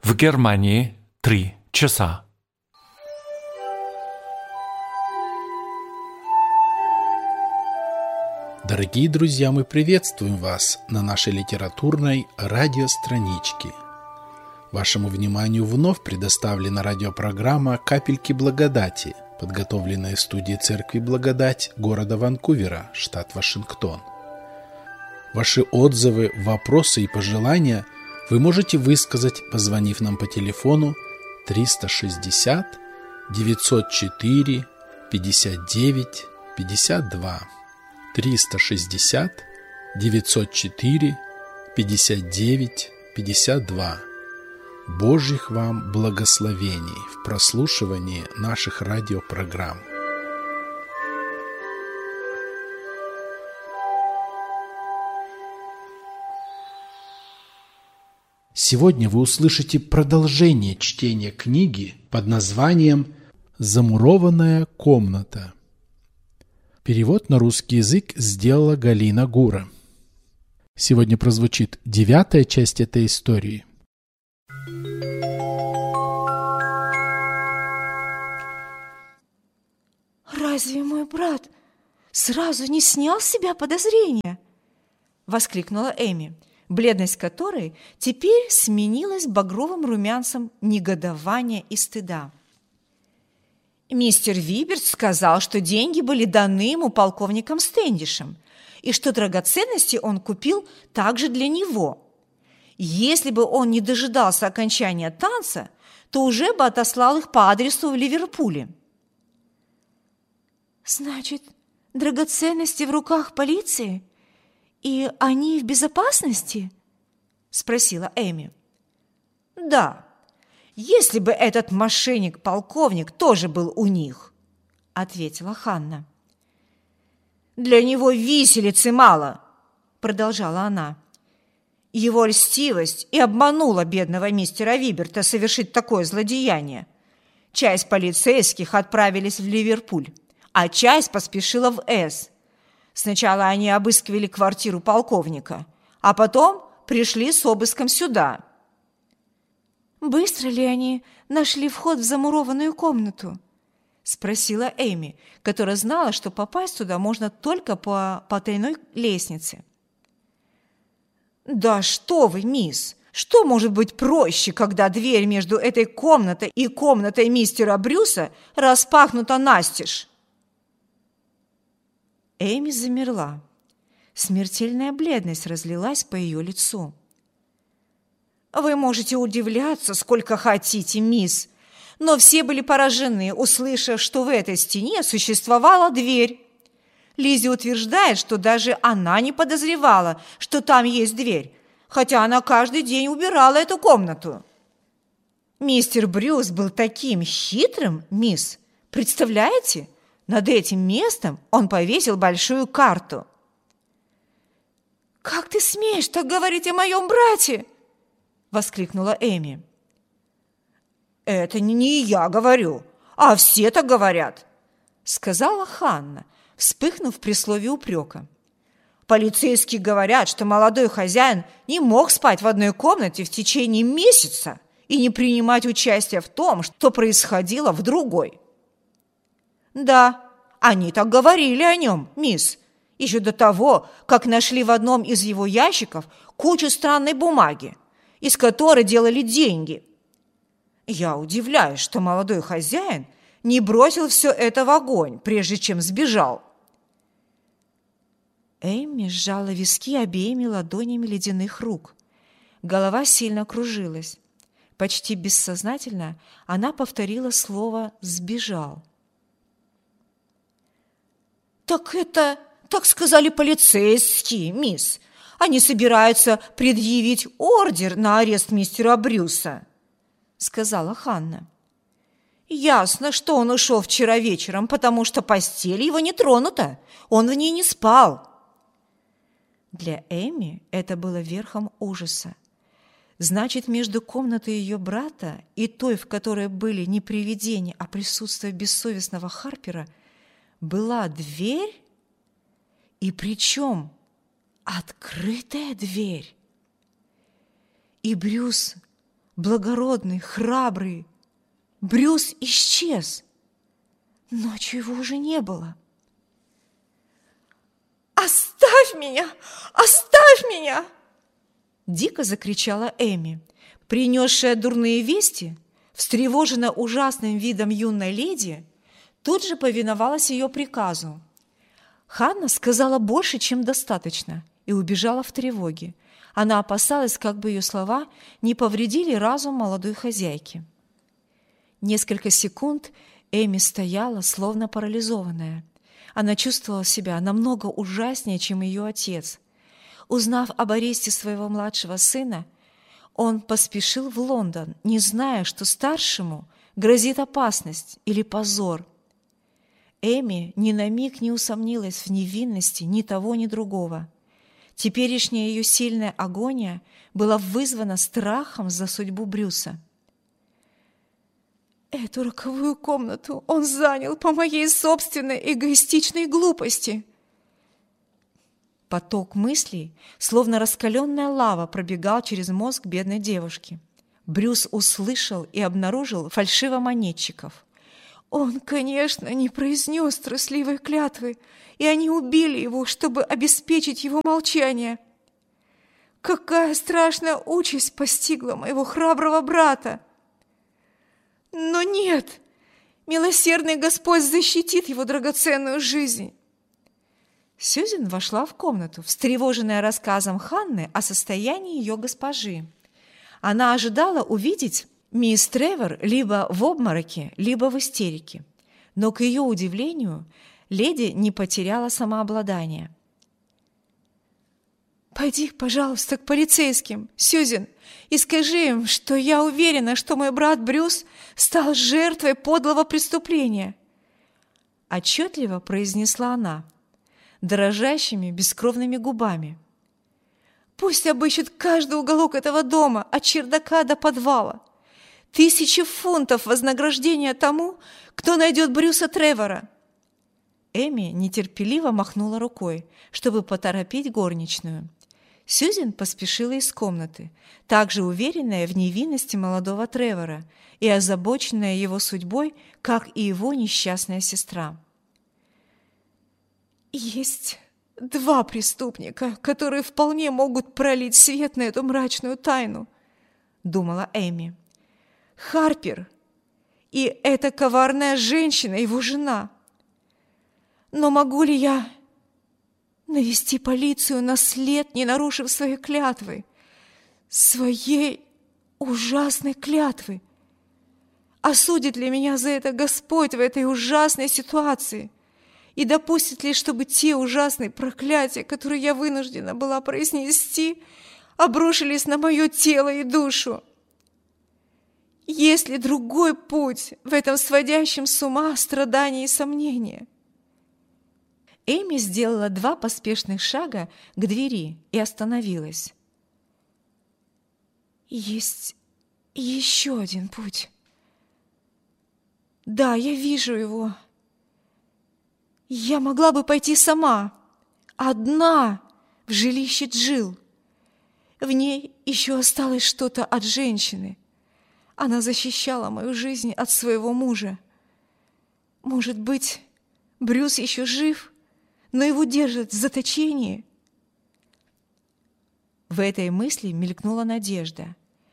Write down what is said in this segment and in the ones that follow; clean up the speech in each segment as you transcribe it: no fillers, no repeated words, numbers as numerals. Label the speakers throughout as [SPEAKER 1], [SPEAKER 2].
[SPEAKER 1] В Германии 3 часа.
[SPEAKER 2] Дорогие друзья, мы приветствуем вас на нашей литературной радиостраничке. Вашему вниманию вновь предоставлена радиопрограмма «Капельки благодати», подготовленная в студии Церкви Благодать города Ванкувера, штат Вашингтон. Ваши отзывы, вопросы и пожелания вы можете высказать, позвонив нам по телефону 360 904 59 52. 360 904 59 52. Божьих вам благословений в прослушивании наших радиопрограмм. Сегодня вы услышите продолжение чтения книги под названием «Замурованная комната». Перевод на русский язык сделала Галина Гура. Сегодня прозвучит 9-я часть этой истории.
[SPEAKER 3] «Разве мой брат сразу не снял с себя подозрения?» — воскликнула Эми, бледность которой теперь сменилась багровым румянцем негодования и стыда. «Мистер Виберт сказал, что деньги были даны ему полковником Стэндишем, и что драгоценности он купил также для него. Если бы он не дожидался окончания танца, то уже бы отослал их по адресу в Ливерпуле». «Значит, драгоценности в руках полиции? И они в безопасности?» – спросила Эми. «Да, если бы этот мошенник-полковник тоже был у них», – ответила Ханна. «Для него виселицы мало», – продолжала она. «Его льстивость и обманула бедного мистера Виберта совершить такое злодеяние. Часть полицейских отправились в Ливерпуль, а часть поспешила в С. Сначала они обыскивали квартиру полковника, а потом пришли с обыском сюда». «Быстро ли они нашли вход в замурованную комнату?» – спросила Эми, которая знала, что попасть туда можно только по потайной лестнице. «Да что вы, мисс! Что может быть проще, когда дверь между этой комнатой и комнатой мистера Брюса распахнута настежь?» Эми замерла. Смертельная бледность разлилась по ее лицу. «Вы можете удивляться, сколько хотите, мисс, но все были поражены, услышав, что в этой стене существовала дверь. Лиззи утверждает, что даже она не подозревала, что там есть дверь, хотя она каждый день убирала эту комнату. Мистер Брюс был таким хитрым, мисс, представляете? Над этим местом он повесил большую карту». «Как ты смеешь так говорить о моем брате?» – воскликнула Эми. «Это не я говорю, а все так говорят», – сказала Ханна, вспыхнув при слове упрека. «Полицейские говорят, что молодой хозяин не мог спать в одной комнате в течение месяца и не принимать участия в том, что происходило в другой». «Да, они так говорили о нем, мисс, еще до того, как нашли в одном из его ящиков кучу странной бумаги, из которой делали деньги. Я удивляюсь, что молодой хозяин не бросил все это в огонь, прежде чем сбежал». Эми сжала виски обеими ладонями ледяных рук. Голова сильно кружилась. Почти бессознательно она повторила слово «сбежал». «Так это, так сказали полицейские, мисс. Они собираются предъявить ордер на арест мистера Брюса», — сказала Ханна. «Ясно, что он ушел вчера вечером, потому что постель его не тронута. Он в ней не спал». Для Эми это было верхом ужаса. Значит, между комнатой ее брата и той, в которой были не привидения, а присутствие бессовестного Харпера, была дверь, и причем открытая дверь. И Брюс благородный, храбрый Брюс исчез. Ночью его уже не было. «Оставь меня! Оставь меня!» Дико закричала Эми. Принесшая дурные вести, встревоженная ужасным видом юной леди, тут же повиновалась ее приказу. Ханна сказала больше, чем достаточно, и убежала в тревоге. Она опасалась, как бы ее слова не повредили разум молодой хозяйки. Несколько секунд Эми стояла, словно парализованная. Она чувствовала себя намного ужаснее, чем ее отец. Узнав об аресте своего младшего сына, он поспешил в Лондон, не зная, что старшему грозит опасность или позор. Эми ни на миг не усомнилась в невинности ни того, ни другого. Теперешняя ее сильная агония была вызвана страхом за судьбу Брюса. «Эту роковую комнату он занял по моей собственной эгоистичной глупости!» Поток мыслей, словно раскаленная лава, пробегал через мозг бедной девушки. Брюс услышал и обнаружил фальшивомонетчиков. Он, конечно, не произнес трусливой клятвы, и они убили его, чтобы обеспечить его молчание. Какая страшная участь постигла моего храброго брата! Но нет, милосердный Господь защитит его драгоценную жизнь. Сьюзен вошла в комнату, встревоженная рассказом Ханны о состоянии ее госпожи. Она ожидала увидеть мисс Тревор либо в обмороке, либо в истерике. Но, к ее удивлению, леди не потеряла самообладание. «Пойди, пожалуйста, к полицейским, Сьюзен, и скажи им, что я уверена, что мой брат Брюс стал жертвой подлого преступления», – отчетливо произнесла она, дрожащими бескровными губами. «Пусть обыщут каждый уголок этого дома, от чердака до подвала. 1000 фунтов вознаграждения тому, кто найдет Брюса Тревора». Эми нетерпеливо махнула рукой, чтобы поторопить горничную. Сьюзен поспешила из комнаты, также уверенная в невинности молодого Тревора и озабоченная его судьбой, как и его несчастная сестра. «Есть 2 преступника, которые вполне могут пролить свет на эту мрачную тайну», — думала Эми. «Харпер и эта коварная женщина, его жена. Но могу ли я навести полицию на след, не нарушив своей клятвы, своей ужасной клятвы? Осудит ли меня за это Господь в этой ужасной ситуации? И допустит ли, чтобы те ужасные проклятия, которые я вынуждена была произнести, обрушились на мое тело и душу? Есть ли другой путь в этом сводящем с ума страдании и сомнения?» Эми сделала 2 поспешных шага к двери и остановилась. «Есть еще один путь. Да, я вижу его. Я могла бы пойти сама, одна, в жилище Джилл. В ней еще осталось что-то от женщины. Она защищала мою жизнь от своего мужа. Может быть, Брюс еще жив, но его держат в заточении?» В этой мысли мелькнула надежда.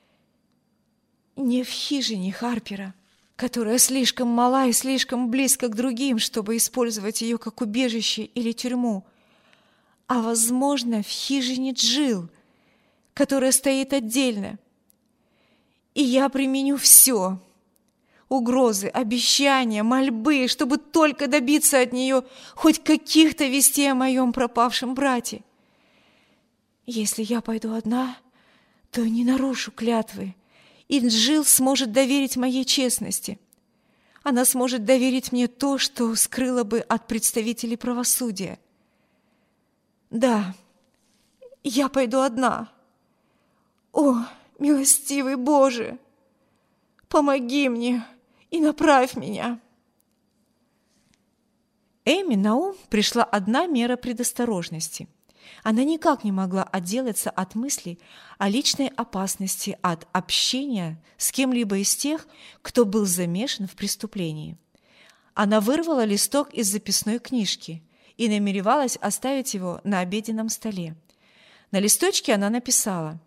[SPEAKER 3] Не в хижине Харпера, которая слишком мала и слишком близко к другим, чтобы использовать ее как убежище или тюрьму, а, возможно, в хижине Джилл, которая стоит отдельно. И я применю все — угрозы, обещания, мольбы, чтобы только добиться от нее хоть каких-то вестей о моем пропавшем брате. Если я пойду одна, то не нарушу клятвы, и Джилл сможет доверить моей честности. Она сможет доверить мне то, что скрыла бы от представителей правосудия. Да, я пойду одна. О, милостивый Боже, помоги мне и направь меня. Эми на ум пришла одна мера предосторожности. Она никак не могла отделаться от мыслей о личной опасности от общения с кем-либо из тех, кто был замешан в преступлении. Она вырвала листок из записной книжки и намеревалась оставить его на обеденном столе. На листочке она написала: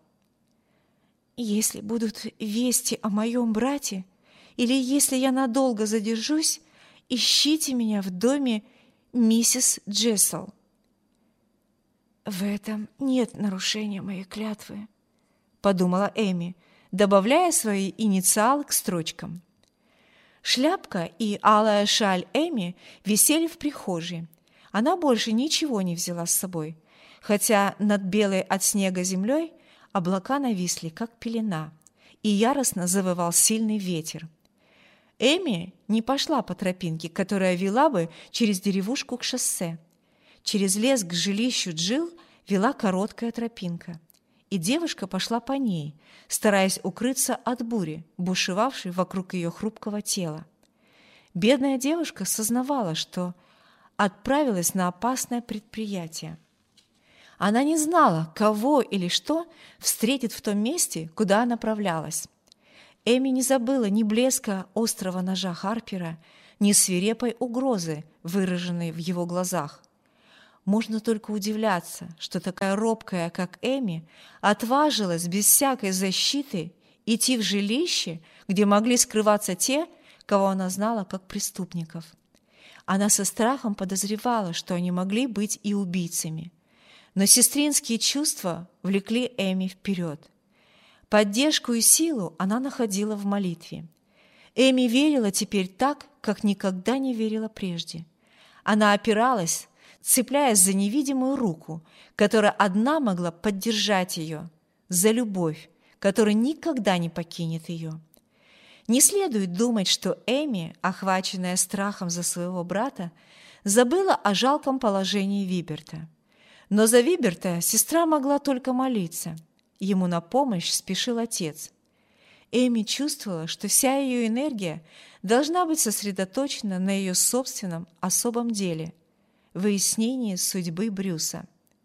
[SPEAKER 3] «Если будут вести о моем брате, или если я надолго задержусь, ищите меня в доме миссис Джессел». «В этом нет нарушения моей клятвы», — подумала Эми, добавляя свои инициалы к строчкам. Шляпка и алая шаль Эми висели в прихожей. Она больше ничего не взяла с собой, хотя над белой от снега землей облака нависли, как пелена, и яростно завывал сильный ветер. Эми не пошла по тропинке, которая вела бы через деревушку к шоссе. Через лес к жилищу Джилл вела короткая тропинка, и девушка пошла по ней, стараясь укрыться от бури, бушевавшей вокруг ее хрупкого тела. Бедная девушка сознавала, что отправилась на опасное предприятие. Она не знала, кого или что встретит в том месте, куда направлялась. Эми не забыла ни блеска острого ножа Харпера, ни свирепой угрозы, выраженной в его глазах. Можно только удивляться, что такая робкая, как Эми, отважилась без всякой защиты идти в жилище, где могли скрываться те, кого она знала как преступников. Она со страхом подозревала, что они могли быть и убийцами. Но сестринские чувства влекли Эми вперед. Поддержку и силу она находила в молитве. Эми верила теперь так, как никогда не верила прежде. Она опиралась, цепляясь за невидимую руку, которая одна могла поддержать ее, за любовь, которая никогда не покинет ее. Не следует думать, что Эми, охваченная страхом за своего брата, забыла о жалком положении Виберта. Но за Виберта сестра могла только молиться. Ему на помощь спешил отец. Эми чувствовала, что вся ее энергия должна быть сосредоточена на ее собственном особом деле – выяснении судьбы Брюса.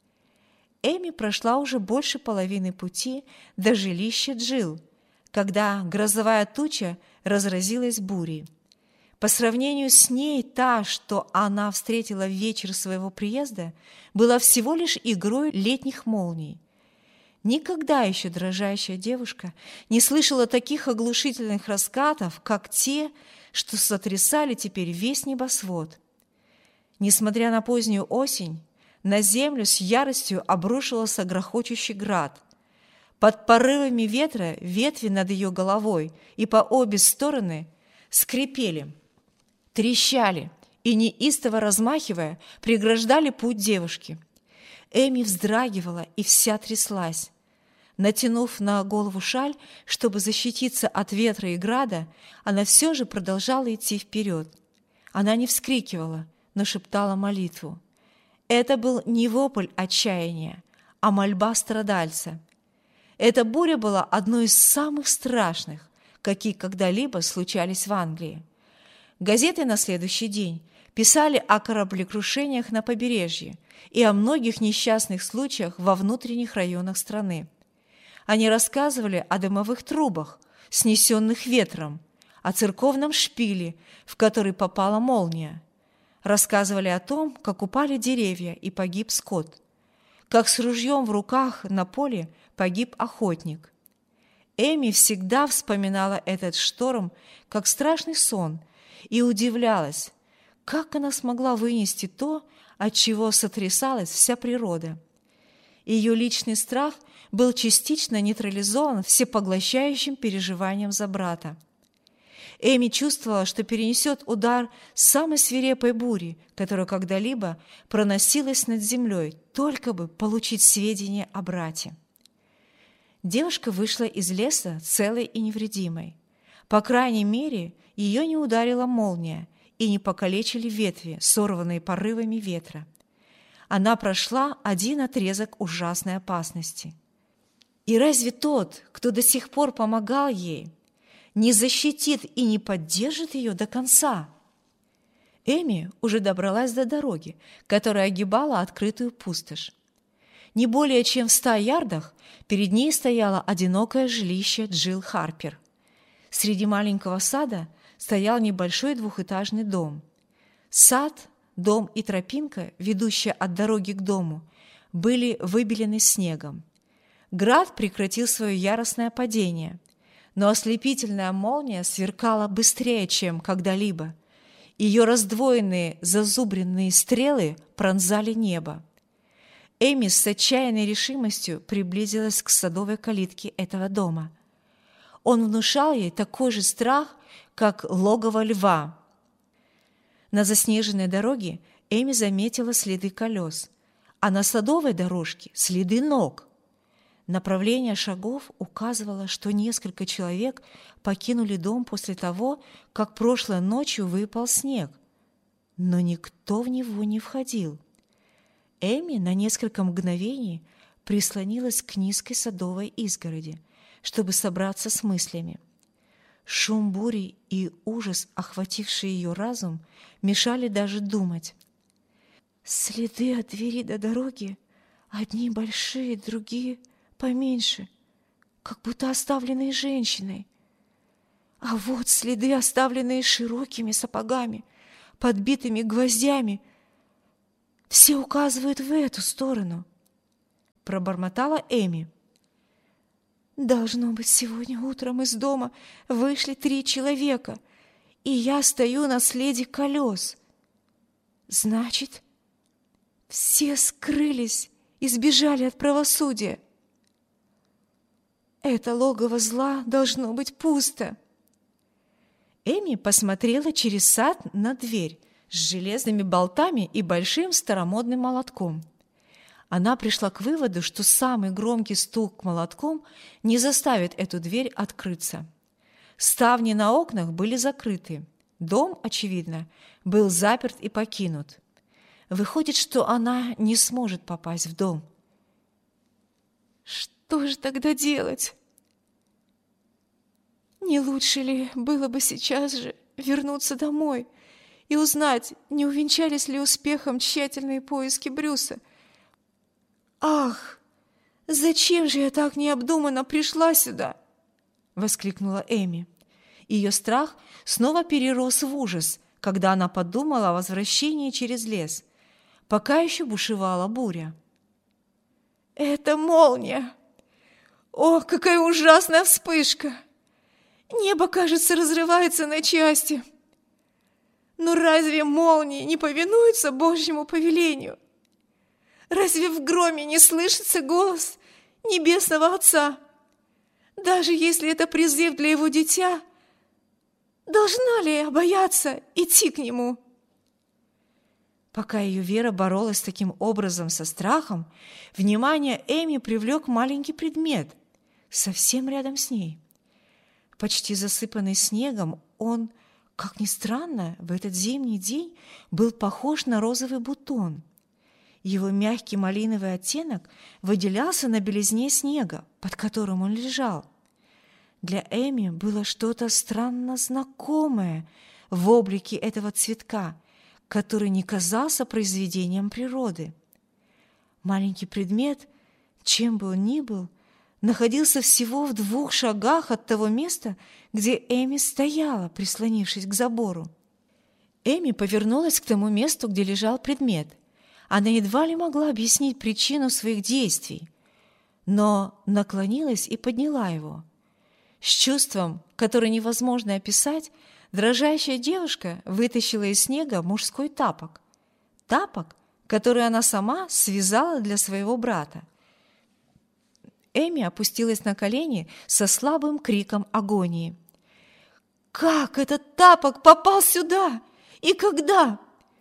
[SPEAKER 3] Эми прошла уже больше половины пути до жилища Джилл, когда грозовая туча разразилась бурей. По сравнению с ней та, что она встретила в вечер своего приезда, была всего лишь игрой летних молний. Никогда еще дрожащая девушка не слышала таких оглушительных раскатов, как те, что сотрясали теперь весь небосвод. Несмотря на позднюю осень, на землю с яростью обрушился грохочущий град. Под порывами ветра ветви над ее головой и по обе стороны скрипели, трещали и, неистово размахивая, преграждали путь девушки. Эми вздрагивала и вся тряслась. Натянув на голову шаль, чтобы защититься от ветра и града, она все же продолжала идти вперед. Она не вскрикивала, но шептала молитву. Это был не вопль отчаяния, а мольба страдальца. Эта буря была одной из самых страшных, какие когда-либо случались в Англии. Газеты на следующий день писали о кораблекрушениях на побережье и о многих несчастных случаях во внутренних районах страны. Они рассказывали о дымовых трубах, снесенных ветром, о церковном шпиле, в который попала молния. Рассказывали о том, как упали деревья и погиб скот, как с ружьем в руках на поле погиб охотник. Эми всегда вспоминала этот шторм как страшный сон и удивлялась, как она смогла вынести то, от чего сотрясалась вся природа. Ее личный страх был частично нейтрализован всепоглощающим переживанием за брата. Эми чувствовала, что перенесет удар самой свирепой бури, которая когда-либо проносилась над землей, только бы получить сведения о брате. Девушка вышла из леса целой и невредимой. По крайней мере, ее не ударила молния и не покалечили ветви, сорванные порывами ветра. Она прошла один отрезок ужасной опасности. И разве тот, кто до сих пор помогал ей, не защитит и не поддержит ее до конца? Эми уже добралась до дороги, которая огибала открытую пустошь. Не более чем в 100 ярдах перед ней стояло одинокое жилище Джилл Харпер. Среди маленького сада стоял небольшой двухэтажный дом. Сад, дом и тропинка, ведущая от дороги к дому, были выбелены снегом. Град прекратил свое яростное падение, но ослепительная молния сверкала быстрее, чем когда-либо. Ее раздвоенные зазубренные стрелы пронзали небо. Эми с отчаянной решимостью приблизилась к садовой калитке этого дома. Он внушал ей такой же страх, как логово льва. На заснеженной дороге Эми заметила следы колес, а на садовой дорожке следы ног. Направление шагов указывало, что несколько человек покинули дом после того, как прошлой ночью выпал снег, но никто в него не входил. Эми на несколько мгновений прислонилась к низкой садовой изгороди, чтобы собраться с мыслями. Шум бури и ужас, охвативший ее разум, мешали даже думать. Следы от двери до дороги, одни большие, другие поменьше, как будто оставленные женщиной. А вот следы, оставленные широкими сапогами, подбитыми гвоздями, все указывают в эту сторону. Пробормотала Эми. Должно быть, сегодня утром из дома вышли 3 человека, и я стою на следе колес. Значит, все скрылись и сбежали от правосудия. Это логово зла должно быть пусто. Эми посмотрела через сад на дверь с железными болтами и большим старомодным молотком. Она пришла к выводу, что самый громкий стук молотком не заставит эту дверь открыться. Ставни на окнах были закрыты. Дом, очевидно, был заперт и покинут. Выходит, что она не сможет попасть в дом. Что же тогда делать? Не лучше ли было бы сейчас же вернуться домой и узнать, не увенчались ли успехом тщательные поиски Брюса? «Ах, зачем же я так необдуманно пришла сюда?» — воскликнула Эми. Ее страх снова перерос в ужас, когда она подумала о возвращении через лес. Пока еще бушевала буря. «Это молния! О, какая ужасная вспышка! Небо, кажется, разрывается на части. Но разве молнии не повинуются Божьему повелению? Разве в громе не слышится голос Небесного Отца? Даже если это призыв для его дитя, должна ли я бояться идти к нему?» Пока ее вера боролась таким образом со страхом, внимание Эми привлек маленький предмет совсем рядом с ней. Почти засыпанный снегом, он, как ни странно, в этот зимний день был похож на розовый бутон. Его мягкий малиновый оттенок выделялся на белизне снега, под которым он лежал. Для Эми было что-то странно знакомое в облике этого цветка, который не казался произведением природы. Маленький предмет, чем бы он ни был, находился всего в 2 шагах от того места, где Эми стояла, прислонившись к забору. Эми повернулась к тому месту, где лежал предмет. Она едва ли могла объяснить причину своих действий, но наклонилась и подняла его. С чувством, которое невозможно описать, дрожащая девушка вытащила из снега мужской тапок. Тапок, который она сама связала для своего брата. Эми опустилась на колени со слабым криком агонии. «Как этот тапок попал сюда? И когда?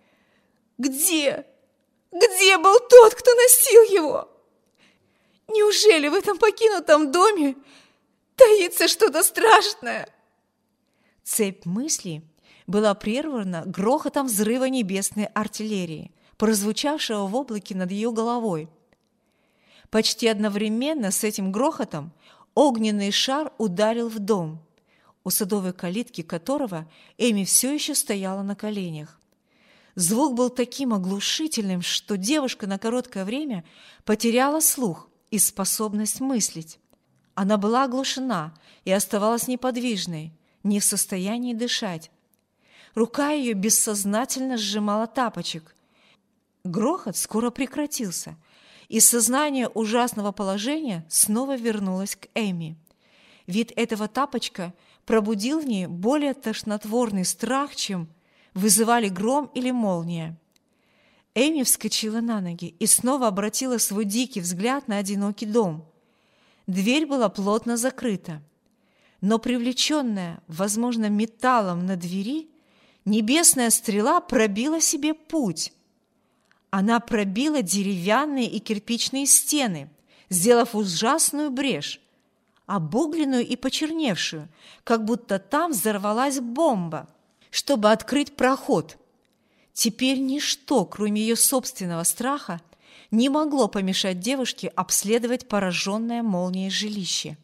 [SPEAKER 3] Где? Где был тот, кто носил его? Неужели в этом покинутом доме таится что-то страшное?» Цепь мыслей была прервана грохотом взрыва небесной артиллерии, прозвучавшего в облаке над ее головой. Почти одновременно с этим грохотом огненный шар ударил в дом, у садовой калитки которого Эми все еще стояла на коленях. Звук был таким оглушительным, что девушка на короткое время потеряла слух и способность мыслить. Она была оглушена и оставалась неподвижной, не в состоянии дышать. Рука ее бессознательно сжимала тапочек. Грохот скоро прекратился, и сознание ужасного положения снова вернулось к Эми. Вид этого тапочка пробудил в ней более тошнотворный страх, чем вызывали гром или молния. Эми вскочила на ноги и снова обратила свой дикий взгляд на одинокий дом. Дверь была плотно закрыта, но привлеченная, возможно, металлом на двери, небесная стрела пробила себе путь. Она пробила деревянные и кирпичные стены, сделав ужасную брешь, обугленную и почерневшую, как будто там взорвалась бомба, чтобы открыть проход. Теперь ничто, кроме ее собственного страха, не могло помешать девушке обследовать пораженное молнией жилище.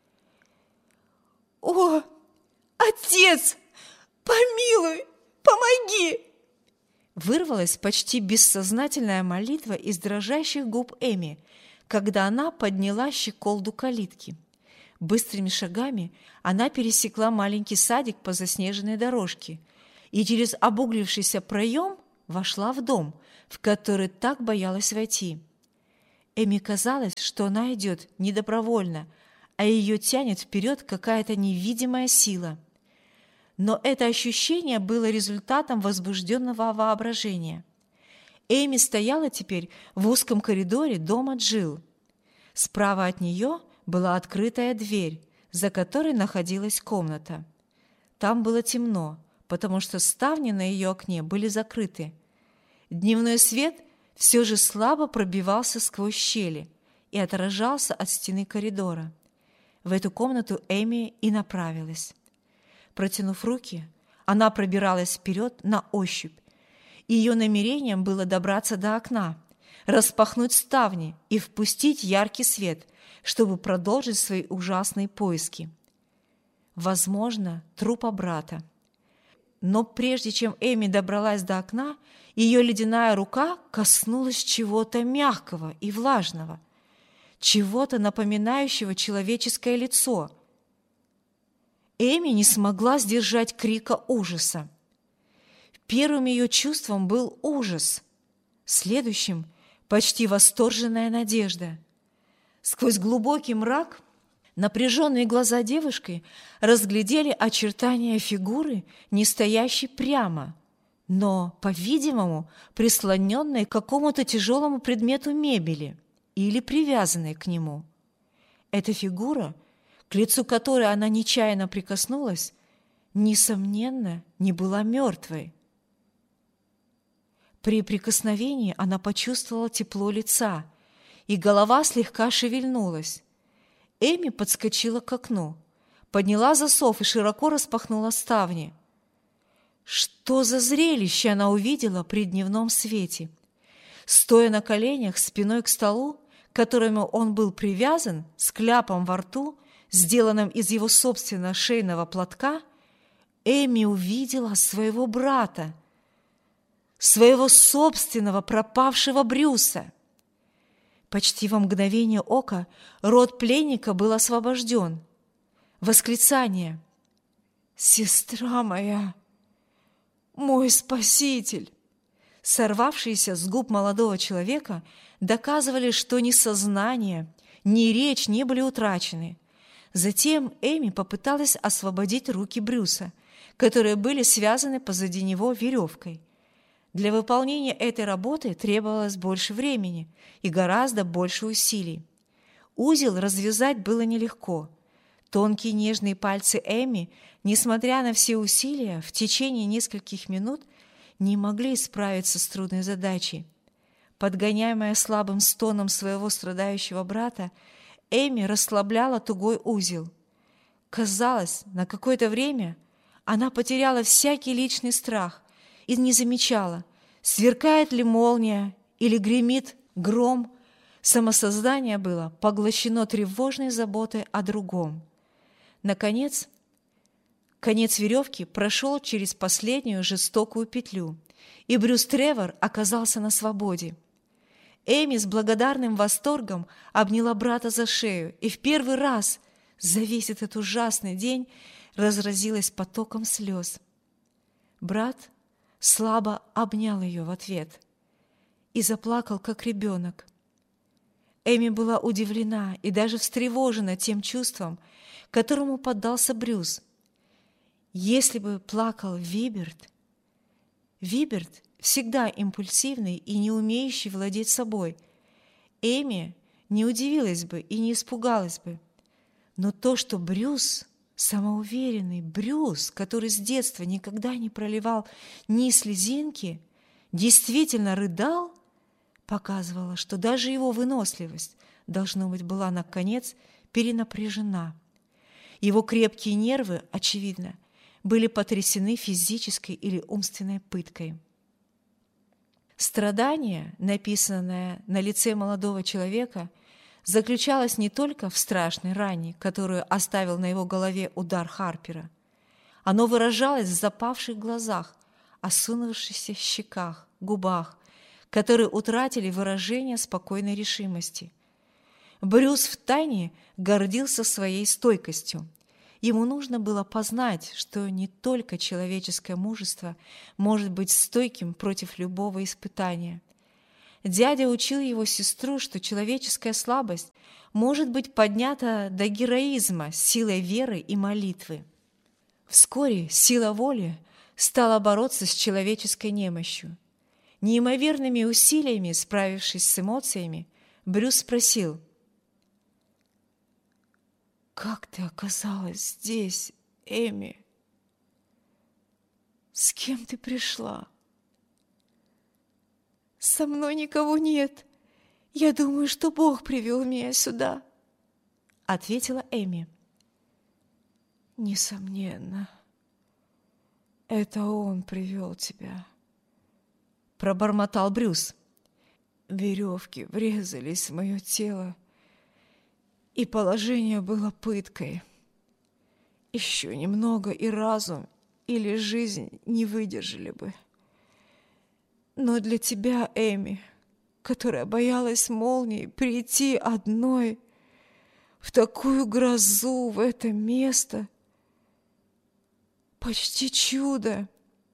[SPEAKER 3] «О, отец, помилуй, помоги!» Вырвалась почти бессознательная молитва из дрожащих губ Эми, когда она подняла щеколду калитки. Быстрыми шагами она пересекла маленький садик по заснеженной дорожке и через обуглившийся проем вошла в дом, в который так боялась войти. Эми казалось, что она идет не добровольно, а ее тянет вперед какая-то невидимая сила. Но это ощущение было результатом возбужденного воображения. Эми стояла теперь в узком коридоре дома Джилл. Справа от нее была открытая дверь, за которой находилась комната. Там было темно, потому что ставни на ее окне были закрыты. Дневной свет все же слабо пробивался сквозь щели и отражался от стены коридора. В эту комнату Эми и направилась. Протянув руки, она пробиралась вперед на ощупь. Ее намерением было добраться до окна, распахнуть ставни и впустить яркий свет, чтобы продолжить свои ужасные поиски. Возможно, трупа брата. Но прежде чем Эми добралась до окна, ее ледяная рука коснулась чего-то мягкого и влажного, чего-то напоминающего человеческое лицо. Эми не смогла сдержать крика ужаса. Первым ее чувством был ужас, следующим – почти восторженная надежда. Сквозь глубокий мрак напряженные глаза девушки разглядели очертания фигуры, не стоящей прямо, но, по-видимому, прислоненной к какому-то тяжелому предмету мебели или привязанной к нему. Эта фигура, к лицу которой она нечаянно прикоснулась, несомненно, не была мертвой. При прикосновении она почувствовала тепло лица, и голова слегка шевельнулась. Эми подскочила к окну, подняла засов и широко распахнула ставни. Что за зрелище она увидела при дневном свете? Стоя на коленях спиной к столу, к которому он был привязан, с кляпом во рту, сделанным из его собственного шейного платка, Эми увидела своего брата, своего собственного пропавшего Брюса. Почти во мгновение ока рот пленника был освобожден. Восклицание: «Сестра моя! Мой спаситель!» сорвавшиеся с губ молодого человека, доказывали, что ни сознание, ни речь не были утрачены. Затем Эми попыталась освободить руки Брюса, которые были связаны позади него веревкой. Для выполнения этой работы требовалось больше времени и гораздо больше усилий. Узел развязать было нелегко. Тонкие нежные пальцы Эми, несмотря на все усилия, в течение нескольких минут не могли справиться с трудной задачей. Подгоняемая слабым стоном своего страдающего брата, Эми расслабляла тугой узел. Казалось, на какое-то время она потеряла всякий личный страх и не замечала, сверкает ли молния или гремит гром. Самосознание было поглощено тревожной заботой о другом. Наконец, конец веревки прошел через последнюю жестокую петлю, и Брюс Тревор оказался на свободе. Эми с благодарным восторгом обняла брата за шею и в первый раз за весь этот ужасный день разразилась потоком слез. Брат слабо обнял ее в ответ и заплакал, как ребенок. Эми была удивлена и даже встревожена тем чувством, которому поддался Брюс. Если бы плакал Виберт всегда импульсивный и не умеющий владеть собой, Эми не удивилась бы и не испугалась бы. Но то, что Брюс, самоуверенный Брюс, который с детства никогда не проливал ни слезинки, действительно рыдал, показывало, что даже его выносливость, должно быть, была наконец перенапряжена. Его крепкие нервы, очевидно, были потрясены физической или умственной пыткой. Страдание, написанное на лице молодого человека, заключалось не только в страшной ране, которую оставил на его голове удар Харпера. Оно выражалось в запавших глазах, осунувшихся щеках, губах, которые утратили выражение спокойной решимости. Брюс втайне гордился своей стойкостью. Ему нужно было познать, что не только человеческое мужество может быть стойким против любого испытания. Дядя учил его сестру, что человеческая слабость может быть поднята до героизма силой веры и молитвы. Вскоре сила воли стала бороться с человеческой немощью. Неимоверными усилиями, справившись с эмоциями, Брюс спросил: «Как ты оказалась здесь, Эми? С кем ты пришла?» «Со мной никого нет. Я думаю, что Бог привел меня сюда», — ответила Эми. «Несомненно, это Он привел тебя», — пробормотал Брюс. «Веревки врезались в мое тело, и положение было пыткой. Еще немного, и разум или жизнь не выдержали бы. Но для тебя, Эми, которая боялась молнии, прийти одной в такую грозу в это место — почти чудо.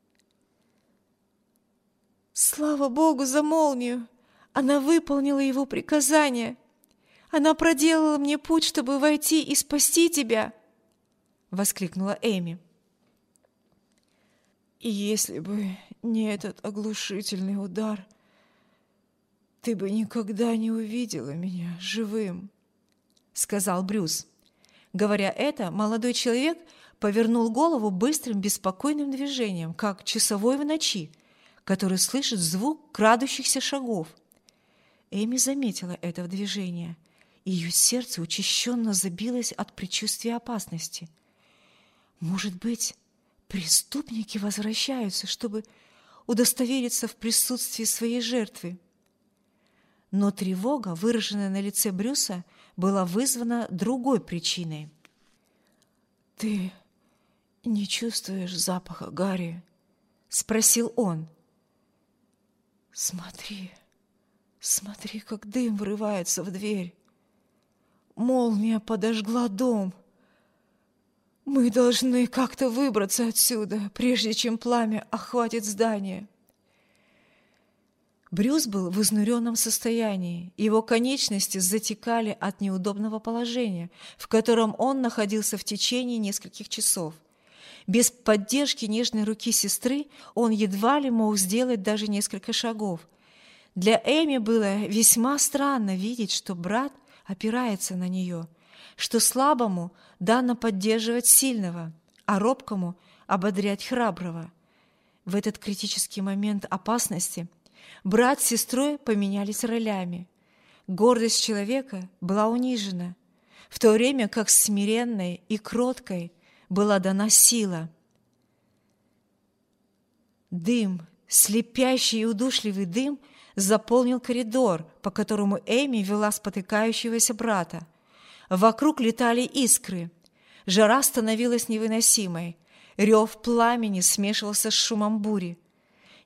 [SPEAKER 3] Слава Богу за молнию! Она выполнила его приказание. Она проделала мне путь, чтобы войти и спасти тебя!» — воскликнула Эми. «И если бы не этот оглушительный удар, ты бы никогда не увидела меня живым», — сказал Брюс. Говоря это, молодой человек повернул голову быстрым, беспокойным движением, как часовой в ночи, который слышит звук крадущихся шагов. Эми заметила это движение. Ее сердце учащенно забилось от предчувствия опасности. Может быть, преступники возвращаются, чтобы удостовериться в присутствии своей жертвы. Но тревога, выраженная на лице Брюса, была вызвана другой причиной. «Ты не чувствуешь запаха гари?» — спросил он. «Смотри, смотри, как дым врывается в дверь. Молния подожгла дом. Мы должны как-то выбраться отсюда, прежде чем пламя охватит здание». Брюс был в изнуренном состоянии. Его конечности затекали от неудобного положения, в котором он находился в течение нескольких часов. Без поддержки нежной руки сестры он едва ли мог сделать даже несколько шагов. Для Эми было весьма странно видеть, что брат опирается на нее, что слабому дано поддерживать сильного, а робкому ободрять храброго. В этот критический момент опасности брат с сестрой поменялись ролями. Гордость человека была унижена, в то время как смиренной и кроткой была дана сила. Дым, слепящий и удушливый дым, заполнил коридор, по которому Эми вела спотыкающегося брата. Вокруг летали искры. Жара становилась невыносимой. Рев пламени смешивался с шумом бури.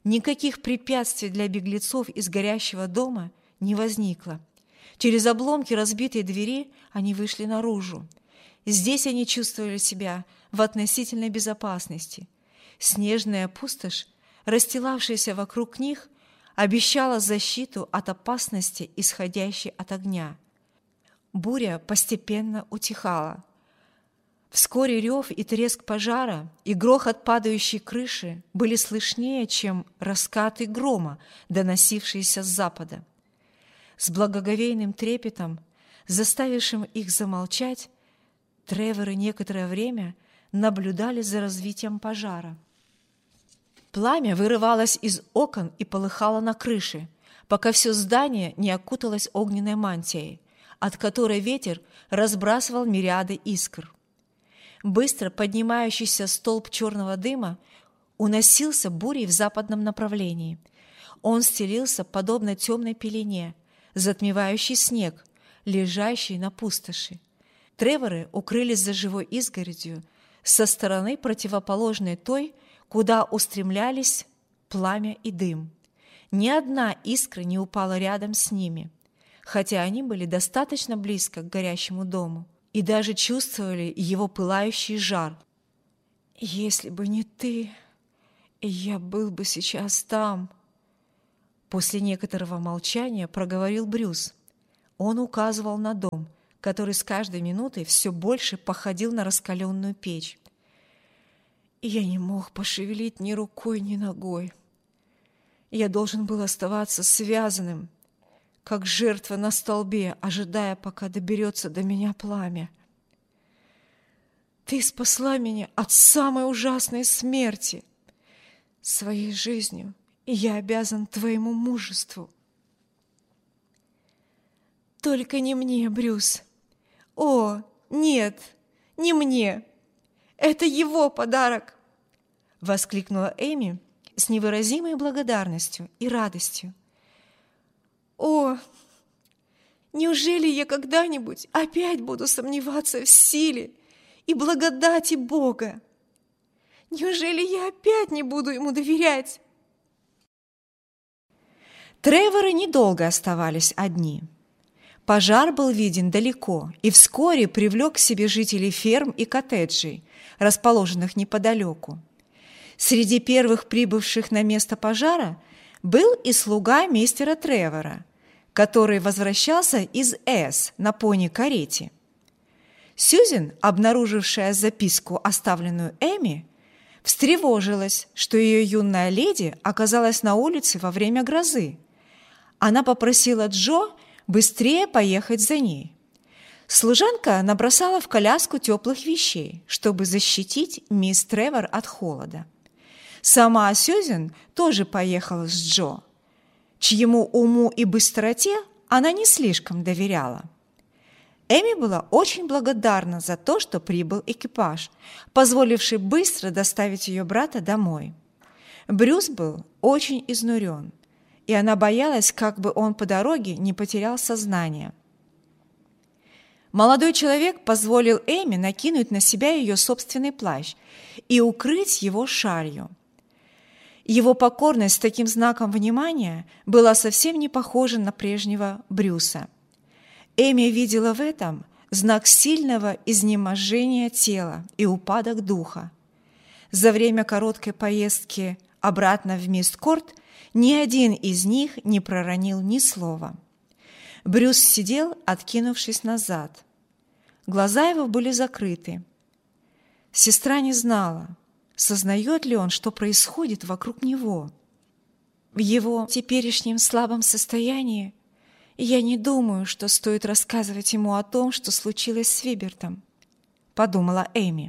[SPEAKER 3] Никаких препятствий для беглецов из горящего дома не возникло. Через обломки разбитой двери они вышли наружу. Здесь они чувствовали себя в относительной безопасности. Снежная пустошь, расстилавшаяся вокруг них, обещала защиту от опасности, исходящей от огня. Буря постепенно утихала. Вскоре рев и треск пожара и грохот падающей крыши были слышнее, чем раскаты грома, доносившиеся с запада. С благоговейным трепетом, заставившим их замолчать, Треворы некоторое время наблюдали за развитием пожара. Пламя вырывалось из окон и полыхало на крыше, пока все здание не окуталось огненной мантией, от которой ветер разбрасывал мириады искр. Быстро поднимающийся столб черного дыма уносился бурей в западном направлении. Он стелился подобно темной пелене, затмевающей снег, лежащий на пустоши. Треворы укрылись за живой изгородью со стороны, противоположной той, куда устремлялись пламя и дым. Ни одна искра не упала рядом с ними, хотя они были достаточно близко к горящему дому и даже чувствовали его пылающий жар. «Если бы не ты, я был бы сейчас там», — после некоторого молчания проговорил Брюс. Он указывал на дом, который с каждой минутой все больше походил на раскаленную печь. «Я не мог пошевелить ни рукой, ни ногой. Я должен был оставаться связанным, как жертва на столбе, ожидая, пока доберется до меня пламя. Ты спасла меня от самой ужасной смерти. Своей жизнью я обязан твоему мужеству. Только не мне, Брюс. О, нет, не мне. Это его подарок!» — воскликнула Эми с невыразимой благодарностью и радостью. «О, неужели я когда-нибудь опять буду сомневаться в силе и благодати Бога? Неужели я опять не буду ему доверять?» Треворы недолго оставались одни. Пожар был виден далеко и вскоре привлек к себе жителей ферм и коттеджей, расположенных неподалеку. Среди первых прибывших на место пожара был и слуга мистера Тревора, который возвращался из С на пони-карете. Сьюзен, обнаружившая записку, оставленную Эми, встревожилась, что ее юная леди оказалась на улице во время грозы. Она попросила Джо быстрее поехать за ней. Служанка набросала в коляску теплых вещей, чтобы защитить мисс Тревор от холода. Сама Сьюзен тоже поехала с Джо, чьему уму и быстроте она не слишком доверяла. Эми была очень благодарна за то, что прибыл экипаж, позволивший быстро доставить ее брата домой. Брюс был очень изнурен, и она боялась, как бы он по дороге не потерял сознание. Молодой человек позволил Эми накинуть на себя ее собственный плащ и укрыть его шалью. Его покорность с таким знаком внимания была совсем не похожа на прежнего Брюса. Эми видела в этом знак сильного изнеможения тела и упадок духа. За время короткой поездки обратно в Мисткорт ни один из них не проронил ни слова. Брюс сидел, откинувшись назад. Глаза его были закрыты. Сестра не знала, сознает ли он, что происходит вокруг него. В его теперешнем слабом состоянии я не думаю, что стоит рассказывать ему о том, что случилось с Вибертом, подумала Эми.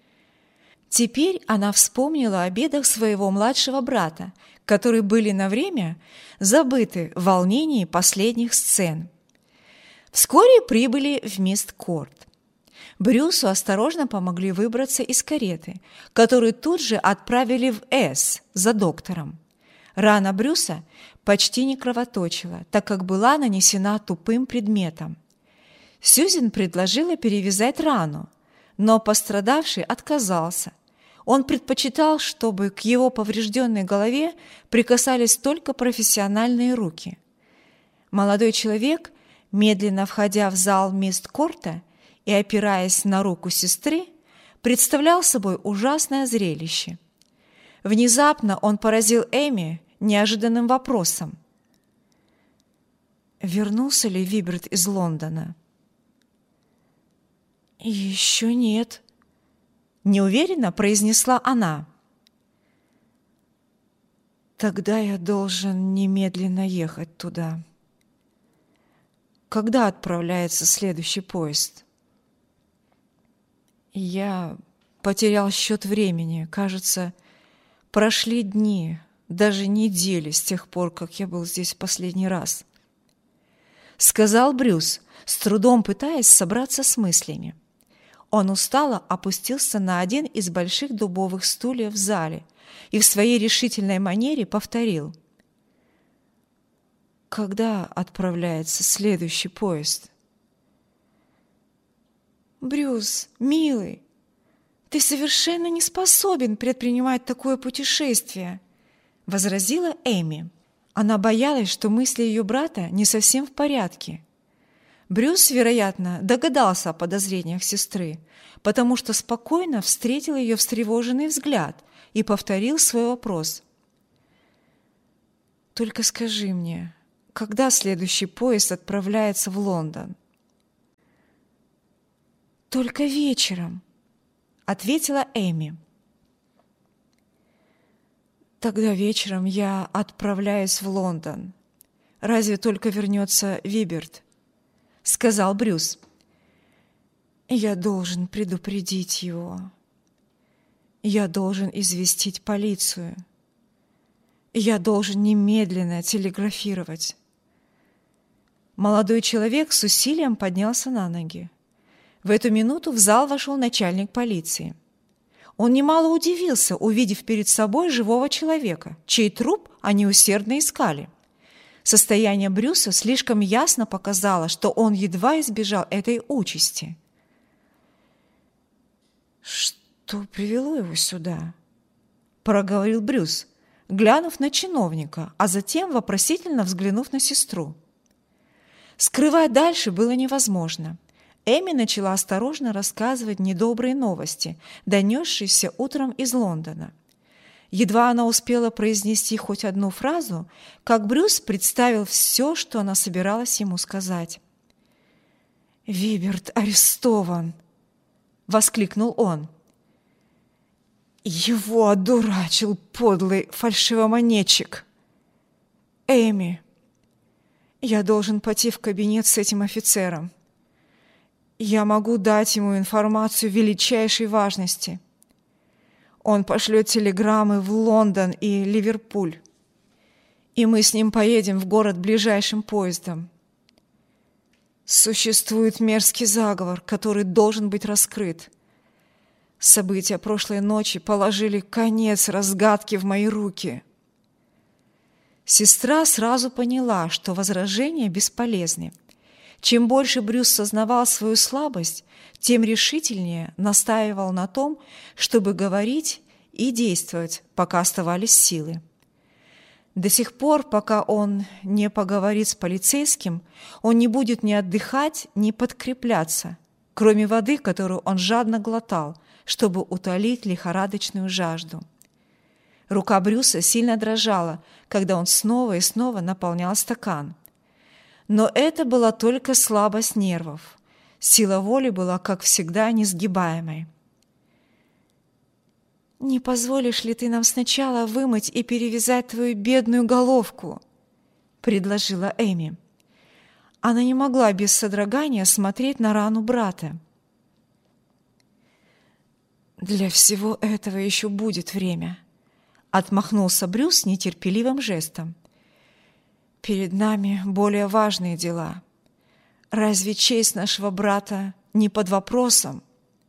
[SPEAKER 3] Теперь она вспомнила о бедах своего младшего брата, которые были на время забыты в волнении последних сцен. Вскоре прибыли в Мисткорт. Брюсу осторожно помогли выбраться из кареты, которую тут же отправили в С за доктором. Рана Брюса почти не кровоточила, так как была нанесена тупым предметом. Сьюзен предложила перевязать рану, но пострадавший отказался. Он предпочитал, чтобы к его поврежденной голове прикасались только профессиональные руки. Молодой человек, медленно входя в зал мисткорта и опираясь на руку сестры, представлял собой ужасное зрелище. Внезапно он поразил Эми неожиданным вопросом. Вернулся ли Виберт из Лондона? «Еще нет», — неуверенно произнесла она. «Тогда я должен немедленно ехать туда. Когда отправляется следующий поезд?» Я потерял счет времени. Кажется, прошли дни, даже недели с тех пор, как я был здесь в последний раз. Сказал Брюс, с трудом пытаясь собраться с мыслями. Он устало опустился на один из больших дубовых стульев в зале и в своей решительной манере повторил. «Когда отправляется следующий поезд?» «Брюс, милый, ты совершенно не способен предпринимать такое путешествие», — возразила Эми. Она боялась, что мысли ее брата не совсем в порядке. Брюс, вероятно, догадался о подозрениях сестры, потому что спокойно встретил ее встревоженный взгляд и повторил свой вопрос. «Только скажи мне, когда следующий поезд отправляется в Лондон?» «Только вечером», — ответила Эми. «Тогда вечером я отправляюсь в Лондон. Разве только вернется Виберт?» — сказал Брюс. «Я должен предупредить его. Я должен известить полицию. Я должен немедленно телеграфировать». Молодой человек с усилием поднялся на ноги. В эту минуту в зал вошел начальник полиции. Он немало удивился, увидев перед собой живого человека, чей труп они усердно искали. Состояние Брюса слишком ясно показало, что он едва избежал этой участи. «Что привело его сюда?» – проговорил Брюс, глянув на чиновника, а затем вопросительно взглянув на сестру. Скрывать дальше было невозможно. Эми начала осторожно рассказывать недобрые новости, донесшиеся утром из Лондона. Едва она успела произнести хоть одну фразу, как Брюс представил все, что она собиралась ему сказать. «Виберт арестован!» — воскликнул он. «Его одурачил подлый фальшивомонетчик! Эми, я должен пойти в кабинет с этим офицером. Я могу дать ему информацию величайшей важности. Он пошлет телеграммы в Лондон и Ливерпуль, и мы с ним поедем в город ближайшим поездом. Существует мерзкий заговор, который должен быть раскрыт. События прошлой ночи положили конец разгадке в мои руки». Сестра сразу поняла, что возражения бесполезны. Чем больше Брюс сознавал свою слабость, тем решительнее настаивал на том, чтобы говорить и действовать, пока оставались силы. До сих пор, пока он не поговорит с полицейским, он не будет ни отдыхать, ни подкрепляться, кроме воды, которую он жадно глотал, чтобы утолить лихорадочную жажду. Рука Брюса сильно дрожала, когда он снова и снова наполнял стакан. Но это была только слабость нервов. Сила воли была, как всегда, несгибаемой. «Не позволишь ли ты нам сначала вымыть и перевязать твою бедную головку?» — предложила Эми. Она не могла без содрогания смотреть на рану брата. «Для всего этого еще будет время», — отмахнулся Брюс нетерпеливым жестом. «Перед нами более важные дела. Разве честь нашего брата не под вопросом?»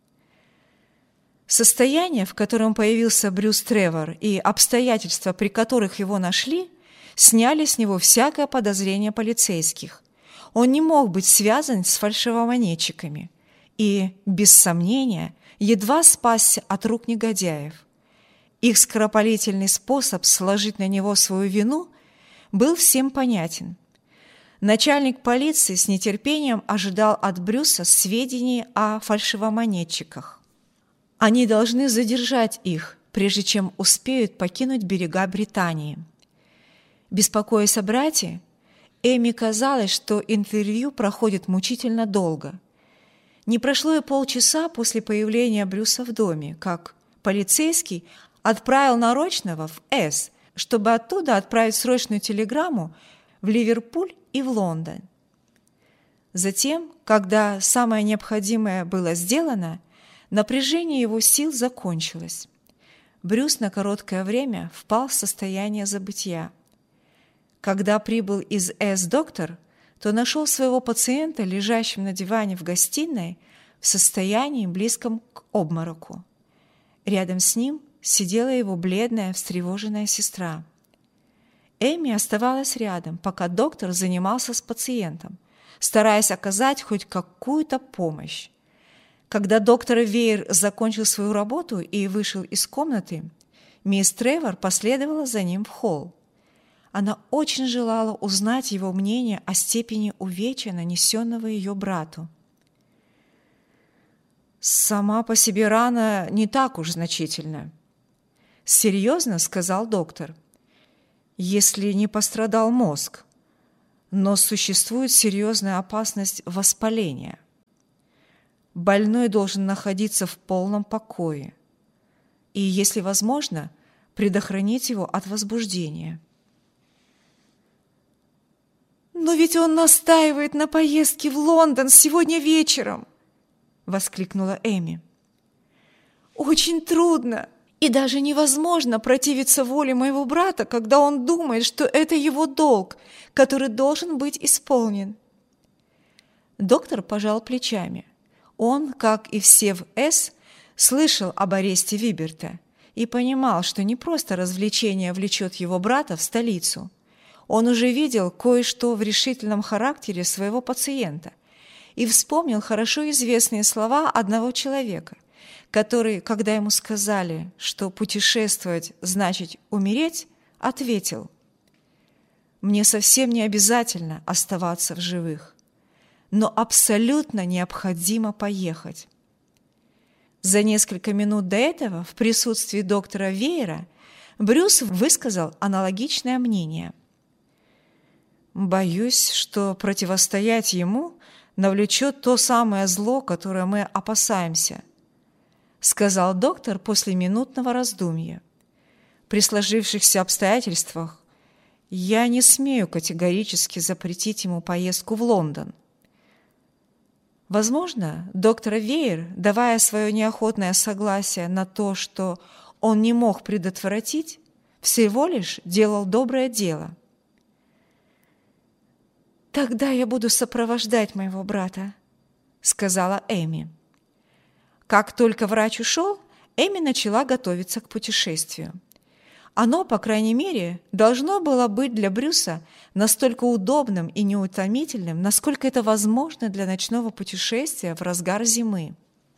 [SPEAKER 3] Состояние, в котором появился Брюс Тревор, и обстоятельства, при которых его нашли, сняли с него всякое подозрение полицейских. Он не мог быть связан с фальшивомонетчиками, и, без сомнения, едва спасся от рук негодяев. Их скоропалительный способ сложить на него свою вину был всем понятен. Начальник полиции с нетерпением ожидал от Брюса сведений о фальшивомонетчиках. Они должны задержать их, прежде чем успеют покинуть берега Британии. Беспокоясь о брате, Эми казалось, что интервью проходит мучительно долго. Не прошло и полчаса после появления Брюса в доме, как полицейский отправил нарочного в С, чтобы оттуда отправить срочную телеграмму в Ливерпуль и в Лондон. Затем, когда самое необходимое было сделано, напряжение его сил закончилось. Брюс на короткое время впал в состояние забытья. Когда прибыл из С доктор, то нашел своего пациента, лежащим на диване в гостиной, в состоянии, близком к обмороку. Рядом с ним сидела его бледная, встревоженная сестра. Эми оставалась рядом, пока доктор занимался с пациентом, стараясь оказать хоть какую-то помощь. Когда доктор Веер закончил свою работу и вышел из комнаты, мисс Тревор последовала за ним в холл. Она очень желала узнать его мнение о степени увечья, нанесенного ее брату. «Сама по себе рана не так уж значительна», — серьезно сказал доктор, «если не пострадал мозг, но существует серьезная опасность воспаления. Больной должен находиться в полном покое и, если возможно, предохранить его от возбуждения». «Но ведь он настаивает на поездке в Лондон сегодня вечером!» — воскликнула Эми. «Очень трудно и даже невозможно противиться воле моего брата, когда он думает, что это его долг, который должен быть исполнен». Доктор пожал плечами. Он, как и все в С, слышал об аресте Виберта и понимал, что не просто развлечение влечет его брата в столицу. Он уже видел кое-что в решительном характере своего пациента и вспомнил хорошо известные слова одного человека, который, когда ему сказали, что путешествовать значит умереть, ответил: «Мне совсем не обязательно оставаться в живых, но абсолютно необходимо поехать». За несколько минут до этого в присутствии доктора Веера Брюс высказал аналогичное мнение. «Боюсь, что противостоять ему навлечет то самое зло, которое мы опасаемся», сказал доктор после минутного раздумья. «При сложившихся обстоятельствах я не смею категорически запретить ему поездку в Лондон». Возможно, доктор Веер, давая свое неохотное согласие на то, что он не мог предотвратить, всего лишь делал доброе дело. «Тогда я буду сопровождать моего брата», — сказала Эми. Как только врач ушел, Эми начала готовиться к путешествию. Оно, по крайней мере, должно было быть для Брюса настолько удобным и неутомительным, насколько это возможно для ночного путешествия в разгар зимы.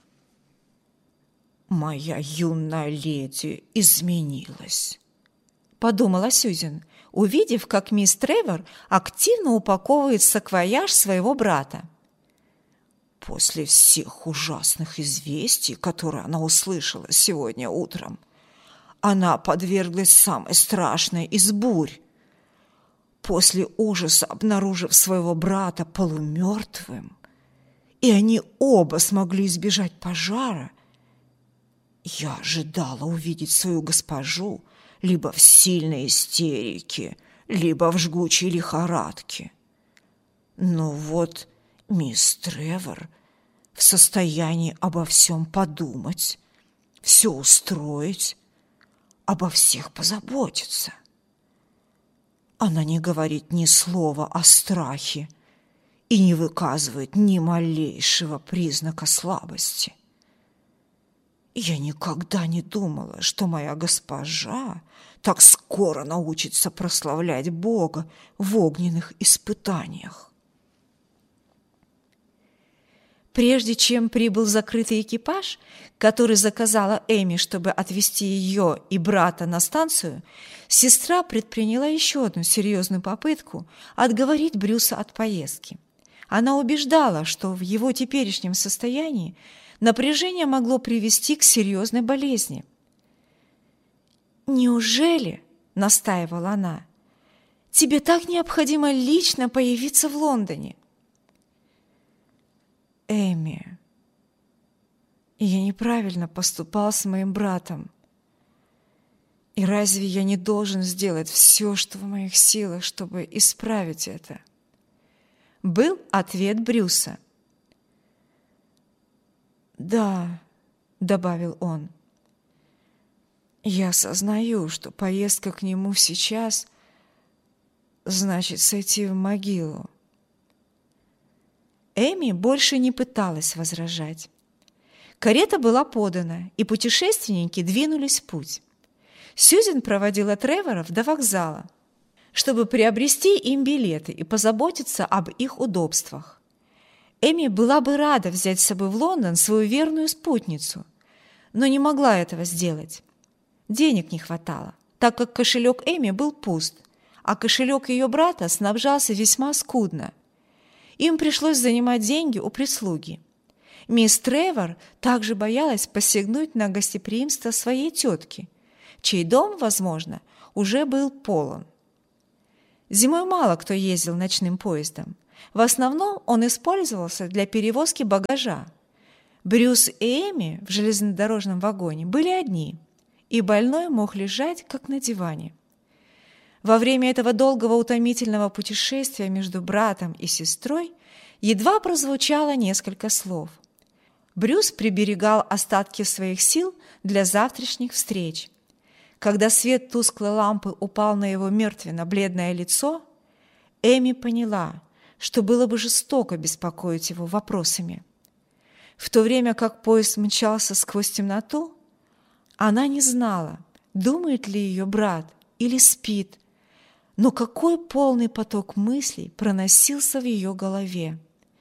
[SPEAKER 3] «Моя юная леди изменилась», — подумала Сьюзен, увидев, как мисс Тревор активно упаковывает саквояж своего брата. После всех ужасных известий, которые она услышала сегодня утром, она подверглась самой страшной из бурь. После ужаса, обнаружив своего брата полумертвым, и они оба смогли избежать пожара, я ожидала увидеть свою госпожу либо в сильной истерике, либо в жгучей лихорадке. Но вот мисс Тревор в состоянии обо всем подумать, все устроить, обо всех позаботиться. Она не говорит ни слова о страхе и не выказывает ни малейшего признака слабости. Я никогда не думала, что моя госпожа так скоро научится прославлять Бога в огненных испытаниях. Прежде чем прибыл закрытый экипаж, который заказала Эми, чтобы отвезти ее и брата на станцию, сестра предприняла еще одну серьезную попытку отговорить Брюса от поездки. Она убеждала, что в его теперешнем состоянии напряжение могло привести к серьезной болезни. «Неужели, — настаивала она, — тебе так необходимо лично появиться в Лондоне?» «Эми, я неправильно поступал с моим братом. И разве я не должен сделать все, что в моих силах, чтобы исправить это?» Был ответ Брюса. «Да, — добавил он, — я осознаю, что поездка к нему сейчас значит сойти в могилу». Эми больше не пыталась возражать. Карета была подана, и путешественники двинулись в путь. Сьюзен проводила Треворов до вокзала, чтобы приобрести им билеты и позаботиться об их удобствах. Эми была бы рада взять с собой в Лондон свою верную спутницу, но не могла этого сделать. Денег не хватало, так как кошелек Эми был пуст, а кошелек ее брата снабжался весьма скудно. Им пришлось занимать деньги у прислуги. Мисс Тревор также боялась посягнуть на гостеприимство своей тетки, чей дом, возможно, уже был полон. Зимой мало кто ездил ночным поездом. В основном он использовался для перевозки багажа. Брюс и Эми в железнодорожном вагоне были одни, и больной мог лежать, как на диване. Во время этого долгого утомительного путешествия между братом и сестрой едва прозвучало несколько слов. Брюс приберегал остатки своих сил для завтрашних встреч. Когда свет тусклой лампы упал на его мертвенно-бледное лицо, Эми поняла, что было бы жестоко беспокоить его вопросами. В то время как поезд мчался сквозь темноту, она не знала, думает ли ее брат или спит, но какой полный поток мыслей проносился в ее голове.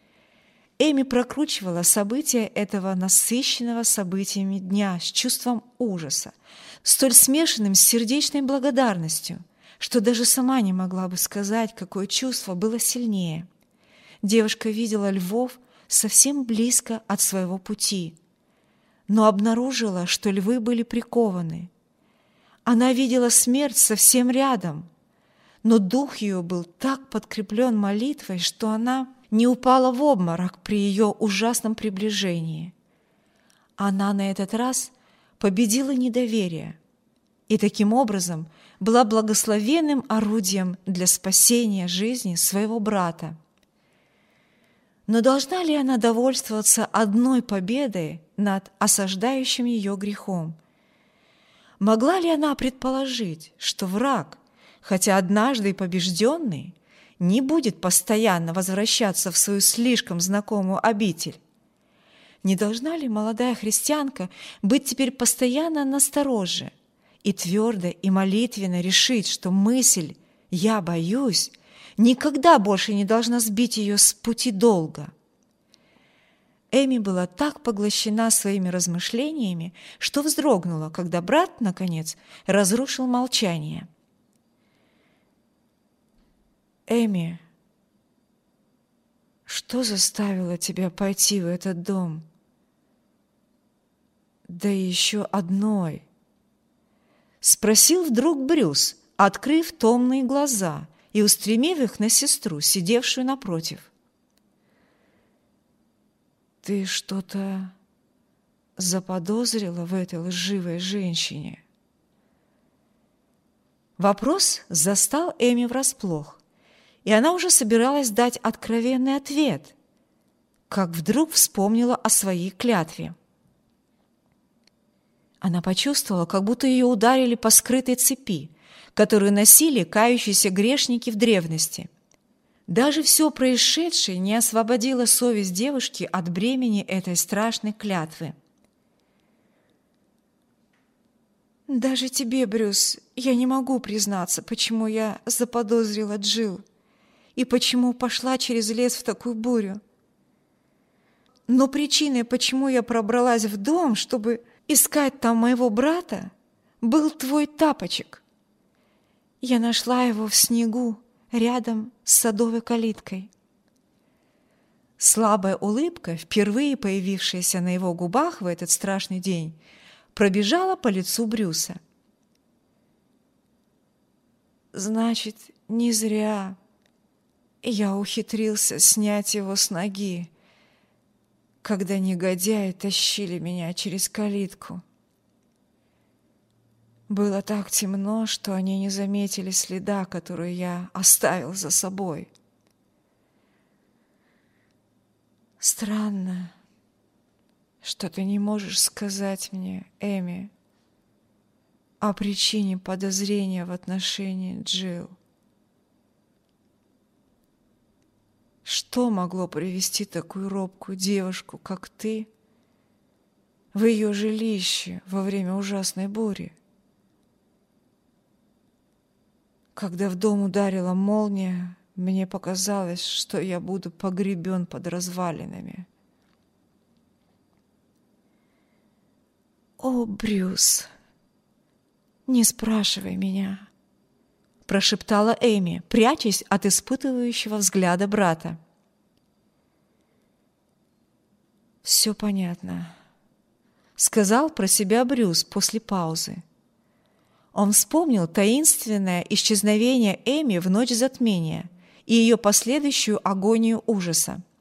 [SPEAKER 3] Эми прокручивала события этого насыщенного событиями дня с чувством ужаса, столь смешанным с сердечной благодарностью, что даже сама не могла бы сказать, какое чувство было сильнее. Девушка видела львов совсем близко от своего пути, но обнаружила, что львы были прикованы. Она видела смерть совсем рядом, но дух ее был так подкреплен молитвой, что она не упала в обморок при ее ужасном приближении. Она на этот раз победила недоверие и таким образом была благословенным орудием для спасения жизни своего брата. Но должна ли она довольствоваться одной победой над осаждающим ее грехом? Могла ли она предположить, что враг, хотя однажды и побежденный, не будет постоянно возвращаться в свою слишком знакомую обитель? Не должна ли молодая христианка быть теперь постоянно настороже и твердо и молитвенно решить, что мысль «я боюсь» никогда больше не должна сбить ее с пути долга? Эми была так поглощена своими размышлениями, что вздрогнула, когда брат, наконец, разрушил молчание. «Эми, что заставило тебя пойти в этот дом? Да еще одной?» Спросил вдруг Брюс, открыв томные глаза и устремив их на сестру, сидевшую напротив. «Ты что-то заподозрила в этой лживой женщине?» Вопрос застал Эми врасплох, и она уже собиралась дать откровенный ответ, как вдруг вспомнила о своей клятве. Она почувствовала, как будто ее ударили по скрытой цепи, которую носили кающиеся грешники в древности. Даже все происшедшее не освободило совесть девушки от бремени этой страшной клятвы. «Даже тебе, Брюс, я не могу признаться, почему я заподозрила Джилл и почему пошла через лес в такую бурю. Но причиной, почему я пробралась в дом, чтобы искать там моего брата, был твой тапочек. Я нашла его в снегу рядом с садовой калиткой». Слабая улыбка, впервые появившаяся на его губах в этот страшный день, пробежала по лицу Брюса. «Значит, не зря я ухитрился снять его с ноги, когда негодяи тащили меня через калитку. Было так темно, что они не заметили следа, который я оставил за собой. Странно, что ты не можешь сказать мне, Эми, о причине подозрения в отношении Джилл. Что могло привести такую робкую девушку, как ты, в ее жилище во время ужасной бури? Когда в дом ударила молния, мне показалось, что я буду погребен под развалинами. «О, Брюс, не спрашивай меня», — прошептала Эми, прячась от испытывающего взгляда брата. «Все понятно», — сказал про себя Брюс после паузы. Он вспомнил таинственное исчезновение Эми в ночь затмения и ее последующую агонию ужаса.